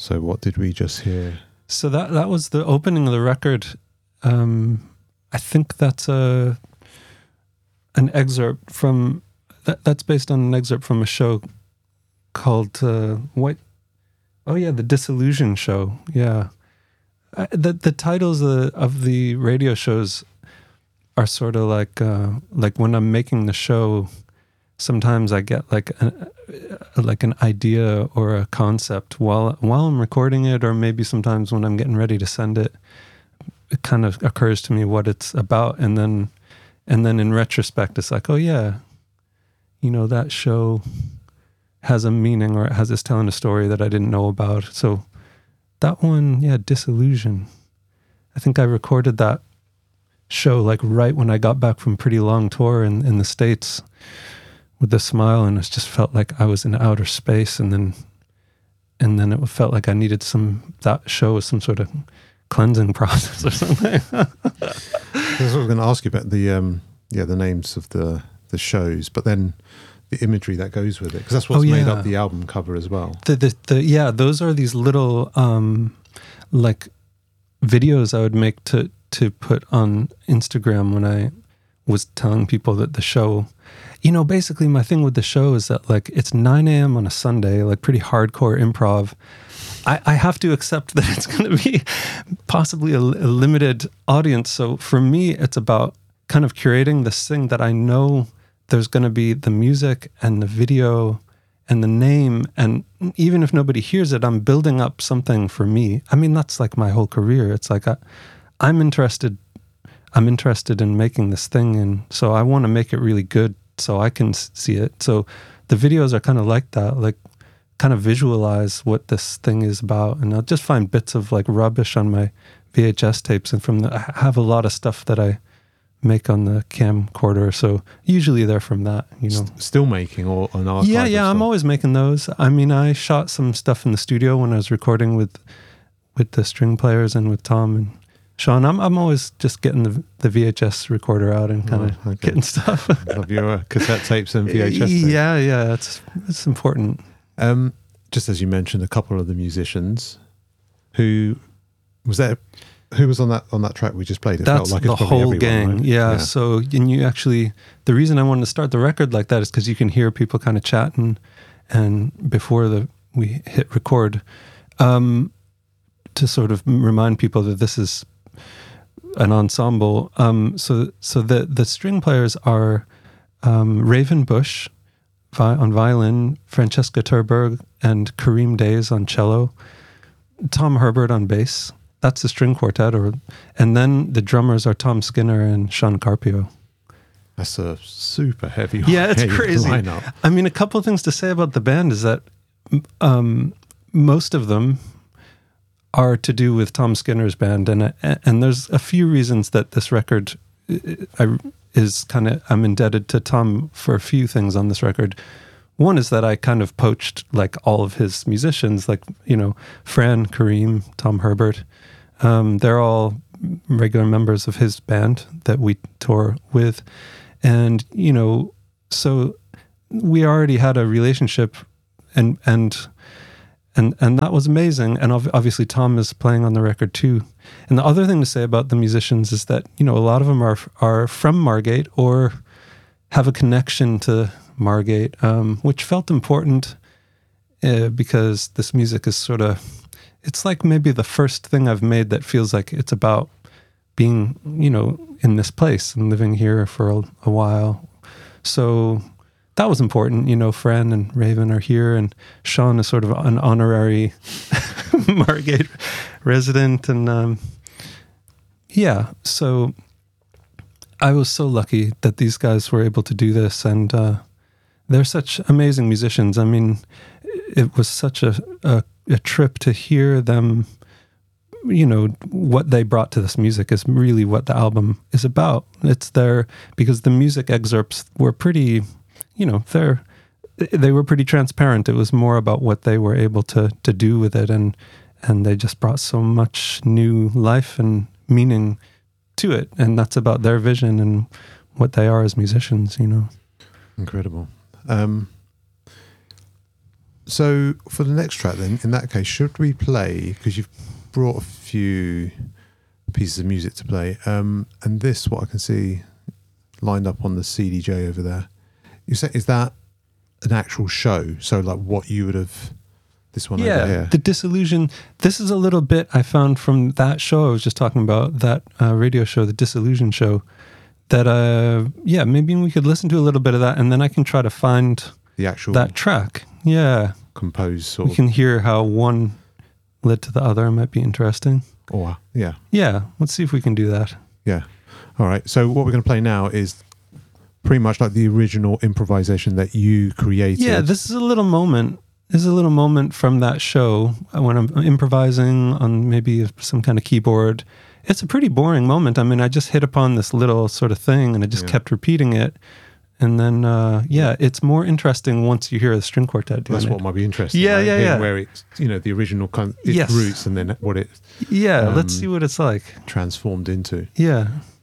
So what did we just hear? So that was the opening of the record. I think that's an excerpt from that's based on an excerpt from a show called the Disillusion Show. Yeah, the titles of the radio shows are sort of like when I'm making the show. Sometimes I get like an idea or a concept while I'm recording it, or maybe sometimes when I'm getting ready to send it, it kind of occurs to me what it's about, and then in retrospect, it's like, oh yeah, that show has a meaning, or it's telling a story that I didn't know about. So that one, Disillusion. I think I recorded that show like right when I got back from a pretty long tour in the States. With the smile, and it just felt like I was in outer space, and then it felt like I needed that show was some sort of cleansing process or something. I was going to ask you about the names of the shows, but then the imagery that goes with it, because that's what's made up the album cover as well. Those are these little like videos I would make to put on Instagram when I was telling people that the show. Basically my thing with the show is that like it's 9 a.m. on a Sunday, like pretty hardcore improv. I have to accept that it's going to be possibly a limited audience. So for me, it's about kind of curating this thing that I know there's going to be the music and the video and the name. And even if nobody hears it, I'm building up something for me. I mean, that's like my whole career. It's like I'm interested in making this thing. And so I want to make it really good so I can see it. So the videos are kind of like that, like kind of visualize what this thing is about. And I'll just find bits of like rubbish on my VHS tapes. And I have a lot of stuff that I make on the camcorder. So usually they're from that, Still making or an archive? Yeah, I'm always making those. I mean, I shot some stuff in the studio when I was recording with the string players and with Tom and Sean. I'm always just getting the VHS recorder out and kind of getting stuff. Love your cassette tapes and VHS tapes. Yeah, it's important. Just as you mentioned, a couple of the musicians who was on that track we just played. It That's felt like the it's whole everyone, gang. right? Yeah. So, and you actually, the reason I wanted to start the record like that is because you can hear people kind of chatting, and before we hit record, to sort of remind people that this is an ensemble. So the string players are Raven Bush on violin, Francesca Terberg and Kareem Days on cello, Tom Herbert on bass. That's the string quartet, and then the drummers are Tom Skinner and Sean Carpio. That's a super heavy it's crazy lineup. I mean, a couple of things to say about the band is that most of them are to do with Tom Skinner's band, and there's a few reasons that this record I'm indebted to Tom for a few things on this record. One is that I kind of poached like all of his musicians, like Fran, Kareem, Tom Herbert. They're all regular members of his band that we tour with, and so we already had a relationship, and that was amazing. And obviously Tom is playing on the record too. And the other thing to say about the musicians is that, a lot of them are from Margate or have a connection to Margate, which felt important because this music is it's like maybe the first thing I've made that feels like it's about being, in this place and living here for a while. So that was important. Fran and Raven are here, and Sean is sort of an honorary Margate resident. And so I was so lucky that these guys were able to do this, and they're such amazing musicians. I mean, it was such a trip to hear them. What they brought to this music is really what the album is about. It's there because the music excerpts were pretty, they were pretty transparent. It was more about what they were able to do with it, and they just brought so much new life and meaning to it, and that's about their vision and what they are as musicians. Incredible. So for the next track then, in that case, should we play, because you've brought a few pieces of music to play, and this, what I can see lined up on the CDJ over there, you say, is that an actual show? So like what you would have, this one over here? The Disillusion. This is a little bit I found from that show I was just talking about, that radio show, the Disillusion show, that maybe we could listen to a little bit of that, and then I can try to find the actual that track. Yeah. Composed sort We can hear how one led to the other. It might be interesting. Or yeah. Let's see if we can do that. Yeah. All right. So what we're going to play now is pretty much like the original improvisation that you created. Yeah, this is a little moment. This is a little moment from that show when I'm improvising on maybe some kind of keyboard. It's a pretty boring moment. I mean, I just hit upon this little sort of thing and I just kept repeating it. And then, it's more interesting once you hear the string quartet doing That's it. what might be interesting. Yeah. Where it's, the original kind of its roots and then what it... let's see what it's like. Transformed into. Yeah.